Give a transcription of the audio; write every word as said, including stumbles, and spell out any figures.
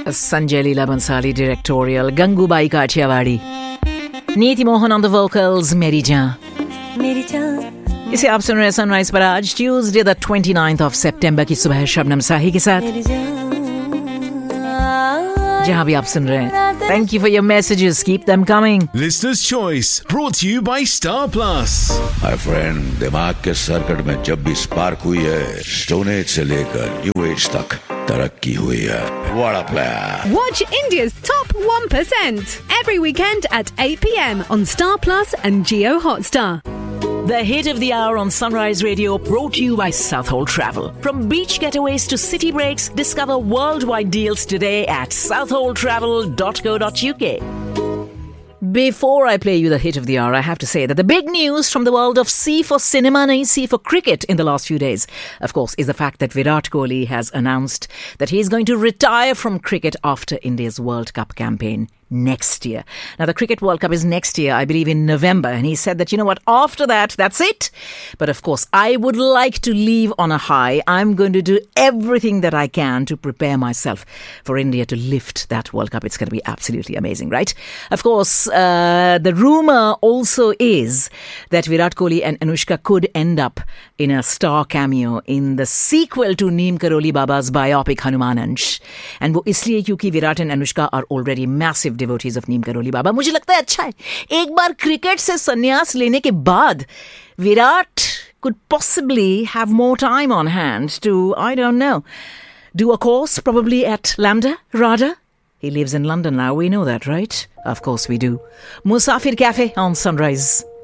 Sanjay Leela Bhansali directorial, Gangubai Kathiawadi, Neeti Mohan on the vocals, Meri Jaan. Meri Jaan. इसे आप सुन रहे हैं sunrise पर आज Tuesday the twenty-ninth of September की सुबह शबनम साही के साथ, जहां भी आप सुन रहे हैं. Thank you for your messages. Keep them coming. Listener's Choice brought to you by Star Plus. My friend, दिमाग के सर्किट में जब भी स्पार्क हुई है, स्टोन एज से लेकर न्यू एज तक तरक्की हुई है. What a plan. Watch India's top one percent every weekend at eight p.m. on Star Plus and Jio Hotstar. The hit of the hour on Sunrise Radio brought to you by Southall Travel. From beach getaways to city breaks, discover worldwide deals today at southall travel dot co dot uk. Before I play you the hit of the hour, I have to say that the big news from the world of C for cinema, nahi C for cricket in the last few days, of course, is the fact that Virat Kohli has announced that he is going to retire from cricket after India's World Cup campaign next year. Now, the Cricket World Cup is next year, I believe in November, and he said that, you know what, after that, that's it. But of course, I would like to leave on a high. I'm going to do everything that I can to prepare myself for India to lift that World Cup. It's going to be absolutely amazing, right? Of course, uh, the rumour also is that Virat Kohli and Anushka could end up in a star cameo in the sequel to Neem Karoli Baba's biopic Hanuman Ansh. And वो इसलिए क्योंकि Virat and Anushka are already massive devotees of Neem Karoli Baba. मुझे लगता है अच्छा है, एक बार cricket से संन्यास लेने के बाद Virat could possibly have more time on hand to, I don't know, do a course probably at Lambda, Radha. He lives in London now, we know that, right? Of course we do. Musafir Cafe on Sunrise.